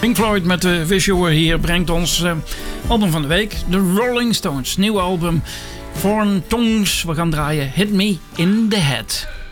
Pink Floyd met de Visual hier brengt ons album van de week. The Rolling Stones, nieuwe album. Foreign Tongues. We gaan draaien Hit Me in the Head.